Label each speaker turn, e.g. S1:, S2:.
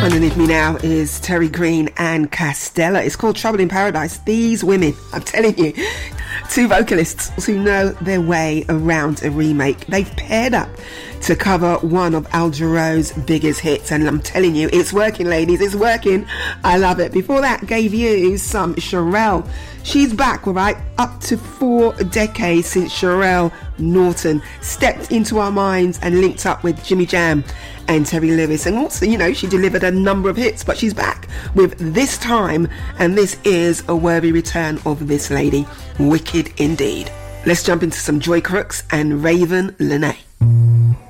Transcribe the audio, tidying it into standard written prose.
S1: Underneath me now is Terry Green and Castella. It's called Trouble in Paradise. These women, I'm telling you, two vocalists who know their way around a remake. They've paired up to cover one of Al Jarreau's biggest hits, and I'm telling you, it's working, ladies, it's working. I love it. Before that, gave you some Sherelle. She's back, all right, up to 4 decades since Sherelle Norton stepped into our minds and linked up with Jimmy Jam and Terry Lewis. And also, you know, she delivered a number of hits, but she's back with This Time, and this is a worthy return of this lady. Wicked indeed. Let's jump into some Joy Crooks and Raven Lenae.